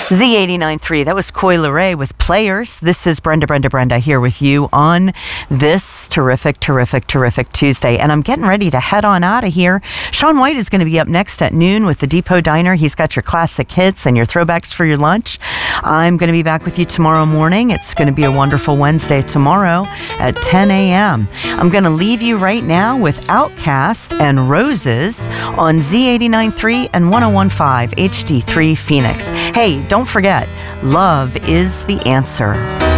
Z89.3, that was Coi Leray with Players. This is Brenda here with you on this terrific Tuesday. And I'm getting ready to head on out of here. Sean White is going to be up next at noon with the Depot Diner. He's got your classic hits and your throwbacks for your lunch. I'm going to be back with you tomorrow morning. It's going to be a wonderful Wednesday tomorrow at 10 a.m. I'm going to leave you right now with Outcast and Roses on Z89.3 and 101.5 HD3 Phoenix. Hey, don't forget, love is the answer.